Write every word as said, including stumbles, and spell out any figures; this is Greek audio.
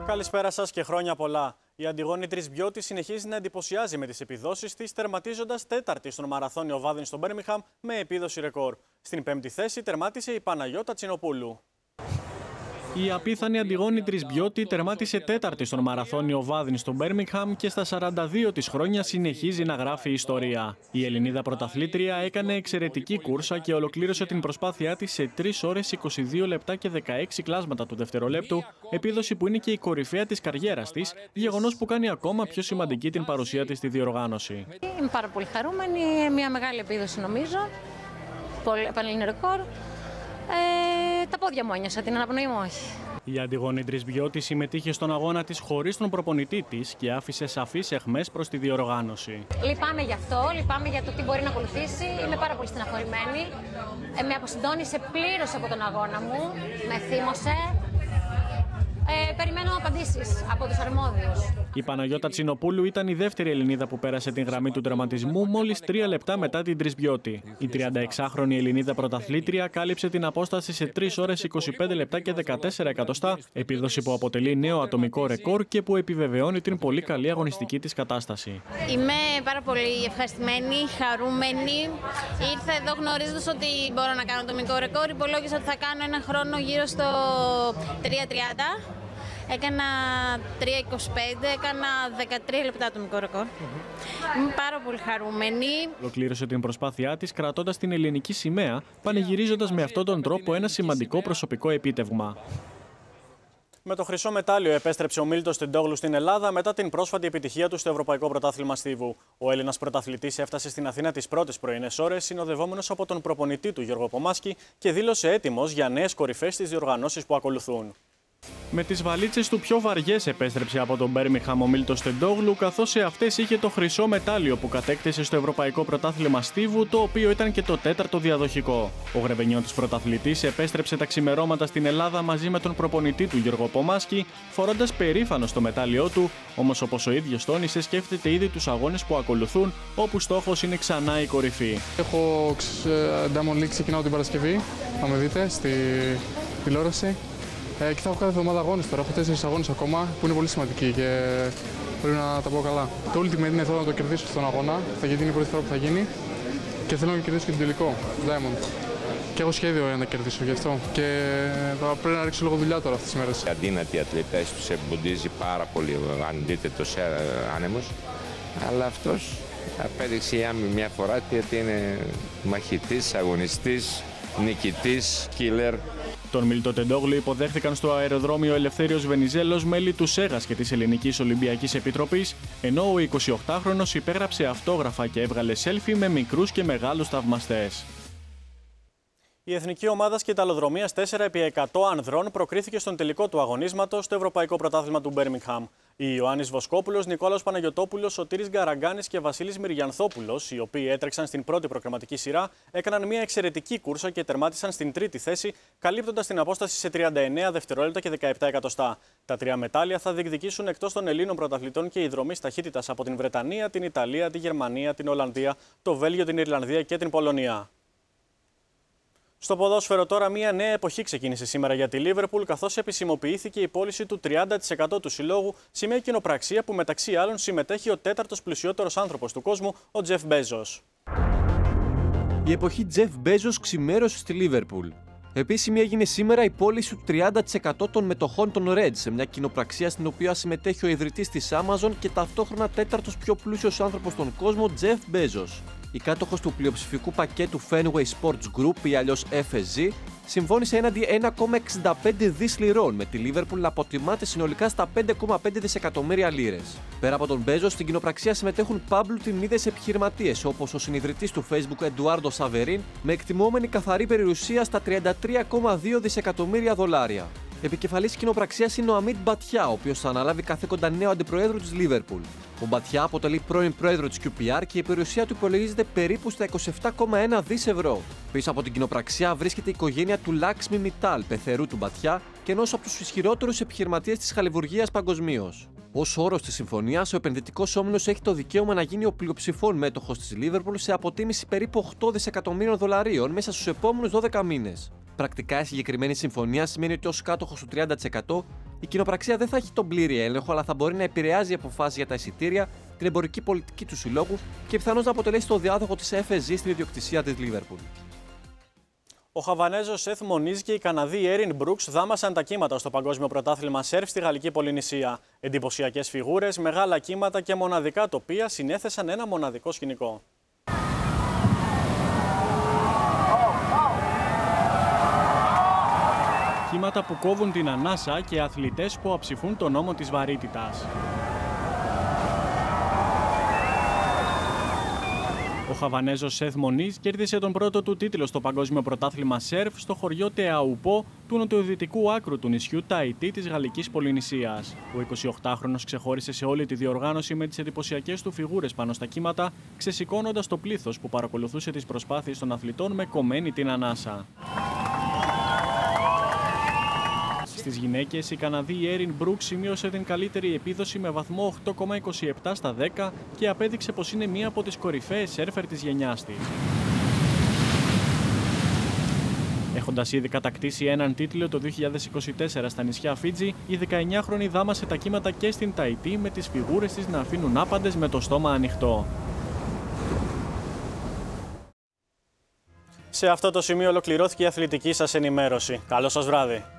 Καλησπέρα σας και χρόνια πολλά. Η Αντιγόνη Τρισμπιώτη συνεχίζει να εντυπωσιάζει με τις επιδόσεις της, τερματίζοντας τέταρτη στον μαραθώνιο Βάδιν στο Μπέρμιγχαμ με επίδοση ρεκόρ. Στην πέμπτη θέση τερμάτισε η Παναγιώτα Τσινοπούλου. Η απίθανη Αντιγόνη Τρισμπιώτη τερμάτισε τέταρτη στον μαραθώνιο Βάδιν στο Μπέρμιγχαμ και στα σαράντα δύο της χρόνια συνεχίζει να γράφει ιστορία. Η Ελληνίδα πρωταθλήτρια έκανε εξαιρετική κούρσα και ολοκλήρωσε την προσπάθειά της σε τρεις ώρες είκοσι δύο λεπτά και δεκαέξι κλάσματα του δευτερολέπτου, επίδοση που είναι και η κορυφαία της καριέρας της, γεγονός που κάνει ακόμα πιο σημαντική την παρουσία της στη διοργάνωση. Είμαι πάρα πολύ χαρούμενη, μια μεγάλη επίδοση νομίζω, πανελληνικό ρεκόρ. Ε, τα πόδια μου ένιωσα, την αναπνοή μου όχι. Η Αντιγόνη Τρισμπιώτη συμμετείχε στον αγώνα της χωρίς τον προπονητή της και άφησε σαφείς αιχμές προς τη διοργάνωση. Λυπάμαι γι' αυτό, λυπάμαι για το τι μπορεί να ακολουθήσει. Είμαι πάρα πολύ στεναχωρημένη. Ε, με αποσυντώνησε πλήρως από τον αγώνα μου, με θύμωσε. Ε, περιμένω απαντήσεις από τους αρμόδιους. Η Παναγιώτα Τσινοπούλου ήταν η δεύτερη Ελληνίδα που πέρασε την γραμμή του τερματισμού μόλις τρία λεπτά μετά την Τρισμπιώτη. Η τριανταεξάχρονη Ελληνίδα πρωταθλήτρια κάλυψε την απόσταση σε τρεις ώρες είκοσι πέντε λεπτά και δεκατέσσερα εκατοστά, επίδοση που αποτελεί νέο ατομικό ρεκόρ και που επιβεβαιώνει την πολύ καλή αγωνιστική της κατάσταση. Είμαι πάρα πολύ ευχαριστημένη, χαρούμενη. Ήρθα εδώ γνωρίζοντας ότι μπορώ να κάνω ατομικό ρεκόρ. Υπολόγισα ότι θα κάνω ένα χρόνο γύρω στο τρία τριάντα. Έκανα τρία είκοσι πέντε, έκανα δεκατρία λεπτά ατομικό ρεκόρ. Mm-hmm. Είμαι πάρα πολύ χαρούμενη. Ολοκλήρωσε την προσπάθειά της κρατώντας την ελληνική σημαία, πανηγυρίζοντας με αυτόν τον τρόπο ένα σημαντικό προσωπικό επίτευγμα. Με το χρυσό μετάλλιο επέστρεψε ο Μίλτος Τεντόγλου στην Ελλάδα μετά την πρόσφατη επιτυχία του στο Ευρωπαϊκό Πρωτάθλημα Στίβου. Ο Έλληνας πρωταθλητής έφτασε στην Αθήνα τις πρώτες πρωινές ώρες, συνοδευόμενος από τον προπονητή του Γιώργο Πομάσκι και δήλωσε έτοιμος για νέες κορυφές στις διοργανώσεις που ακολουθούν. Με τις βαλίτσες του πιο βαριές επέστρεψε από τον Μπέρμιγχαμ ο Μίλτος Τεντόγλου, καθώς σε αυτές είχε το χρυσό μετάλλιο που κατέκτησε στο Ευρωπαϊκό Πρωτάθλημα Στίβου, το οποίο ήταν και το τέταρτο διαδοχικό. Ο γρεβενιώτης πρωταθλητής επέστρεψε τα ξημερώματα στην Ελλάδα μαζί με τον προπονητή του Γιώργο Πομάσκι, φορώντας περήφανο το μετάλλιό του, όμως όπως ο ίδιος τόνισε, σκέφτεται ήδη τους αγώνες που ακολουθούν, όπου στόχος είναι ξανά η κορυφή. Έχω Diamond League, ξεκινάω την Παρασκευή, θα με δείτε στη τηλεόραση. Ε, και θα έχω κάθε εβδομάδα αγώνες τώρα. Έχω τέσσερις αγώνες ακόμα που είναι πολύ σημαντικοί και πρέπει να τα πω καλά. Το Ultimate είναι θέλω να το κερδίσω στον αγώνα, θα γίνει η πρώτη φορά που θα γίνει και θέλω να κερδίσω και τον τελικό, Diamond. Και έχω σχέδιο για να κερδίσω γι' αυτό και θα πρέπει να ρίξω λίγο δουλειά τώρα αυτές τις μέρες. Οι αδύνατοι ατλητές τους εμποντίζει πάρα πολύ, αν δείτε το άνεμος, αλλά αυτός απέδειξε για μια φορά ότι είναι μαχητής, αγωνιστής, νικητής, killer. Τον Μίλτο Τεντόγλου υποδέχθηκαν στο αεροδρόμιο Ελευθέριος Βενιζέλος μέλη του ΣΕΓΑΣ και της Ελληνικής Ολυμπιακής Επιτροπής, ενώ ο εικοσιοκτάχρονος υπέγραψε αυτόγραφα και έβγαλε σέλφι με μικρούς και μεγάλους θαυμαστές. Η Εθνική Ομάδα Σκηταλοδρομίας τέσσερα επί εκατό ανδρών προκρίθηκε στον τελικό του αγωνίσματος στο Ευρωπαϊκό Πρωτάθλημα του Μπέρμιγχαμ. Οι Ιωάννης Βοσκόπουλος, Νικόλαος Παναγιωτόπουλος, Σωτήρης Γκαραγκάνης και Βασίλης Μυριανθόπουλος, οι οποίοι έτρεξαν στην πρώτη προκριματική σειρά, έκαναν μια εξαιρετική κούρσα και τερμάτισαν στην τρίτη θέση, καλύπτοντας την απόσταση σε τριάντα εννέα δευτερόλεπτα και δεκαεπτά εκατοστά. Τα τρία μετάλλια θα διεκδικήσουν εκτός των Ελλήνων πρωταθλητών και οι δρομείς ταχύτητας από την Βρετανία, την Ιταλία, τη Γερμανία, την Ολλανδία, το Βέλγιο, την Ιρλανδία και την Πολωνία. Στο ποδόσφαιρο τώρα, μια νέα εποχή ξεκίνησε σήμερα για τη Λίβερπουλ, καθώς επισημοποιήθηκε η πώληση του τριάντα τοις εκατό του συλλόγου σε μια κοινοπραξία που μεταξύ άλλων συμμετέχει ο τέταρτος πλουσιότερος άνθρωπος του κόσμου, ο Τζεφ Μπέζος. Η εποχή Τζεφ Μπέζος ξημέρωσε στη Λίβερπουλ. Επίσημη έγινε σήμερα η πώληση του τριάντα τοις εκατό των μετοχών των Reds σε μια κοινοπραξία στην οποία συμμετέχει ο ιδρυτής της Amazon και ταυτόχρονα τέταρτος πιο πλούσιος άνθρωπος στον κόσμο, Τζεφ Μπέζος. Η κάτοχος του πλειοψηφικού πακέτου Fenway Sports Group ή αλλιώς εφ ες τζι συμφώνησε έναντι ένα κόμμα εξήντα πέντε δις λιρών, με τη Liverpool να αποτιμάται συνολικά στα πέντε κόμμα πέντε δισεκατομμύρια λίρες. Πέρα από τον Μπέζο, στην κοινοπραξία συμμετέχουν πάμπλουτιμνίδες επιχειρηματίες όπως ο συνιδρυτής του Facebook Εντουάρντο Σαβερίν, με εκτιμόμενη καθαρή περιουσία στα τριάντα τρία κόμμα δύο δισεκατομμύρια δολάρια. Επικεφαλής κοινοπραξίας είναι ο Αμίτ Μπατιά, ο οποίος θα αναλάβει καθήκοντα νέου αντιπροέδρου της Liverpool. Ο Μπατιά αποτελεί πρώην πρόεδρο της κιου πι αρ και η περιουσία του υπολογίζεται περίπου στα είκοσι επτά κόμμα ένα δις ευρώ. Πίσω από την κοινοπραξία βρίσκεται η οικογένεια του Λάξμι Μιτάλ, πεθερού του Μπατιά και ενός από τους ισχυρότερους επιχειρηματίες της χαλιβουργίας παγκοσμίως. Ως όρος της συμφωνίας, ο επενδυτικός όμιλος έχει το δικαίωμα να γίνει ο πλειοψηφών μέτοχος της Liverpool σε αποτίμηση περίπου οκτώ δισεκατομμύριων δολαρίων μέσα στους επόμενους δώδεκα μήνες. Πρακτικά η συγκεκριμένη συμφωνία σημαίνει ότι ως κάτοχος του τριάντα τοις εκατό Η κοινοπραξία δεν θα έχει τον πλήρη έλεγχο, αλλά θα μπορεί να επηρεάζει αποφάσεις για τα εισιτήρια, την εμπορική πολιτική του συλλόγου και πιθανώς να αποτελέσει το διάδοχο της εφ ες τζι στην ιδιοκτησία της Liverpool. Ο Χαβανέζος Σεθ Μονίζ και οι Καναδοί Έριν Μπρουκς δάμασαν τα κύματα στο Παγκόσμιο Πρωτάθλημα Σερφ στη Γαλλική Πολυνησία. Εντυπωσιακές φιγούρες, μεγάλα κύματα και μοναδικά τοπία συνέθεσαν ένα μοναδικό σκηνικό. Κύματα που κόβουν την ανάσα και αθλητές που αψηφούν τον νόμο της βαρύτητας. Ο Χαβανέζος Σεθ Μονίζ κέρδισε τον πρώτο του τίτλο στο Παγκόσμιο Πρωτάθλημα Σερφ στο χωριό Τεαουπό του νοτιοδυτικού άκρου του νησιού Ταϊτή της Γαλλικής Πολυνησίας. Ο εικοσιοκτάχρονος ξεχώρισε σε όλη τη διοργάνωση με τις εντυπωσιακές του φιγούρες πάνω στα κύματα, ξεσηκώνοντας το πλήθος που παρακολουθούσε τις προσπάθειες των αθλητών με κομμένη την ανάσα. Στις γυναίκες, η Καναδή Έριν Μπρουκς σημείωσε την καλύτερη επίδοση με βαθμό οκτώ κόμμα είκοσι επτά στα δέκα και απέδειξε πως είναι μία από τις κορυφαίες σέρφερ της γενιάς της. Έχοντας ήδη κατακτήσει έναν τίτλο το δύο χιλιάδες είκοσι τέσσερα στα νησιά Φίτζι, η δεκαεννιάχρονη δάμασε τα κύματα και στην Ταϊτή με τις φιγούρες της να αφήνουν άπαντες με το στόμα ανοιχτό. Σε αυτό το σημείο ολοκληρώθηκε η αθλητική σας ενημέρωση. Καλό σας βράδυ.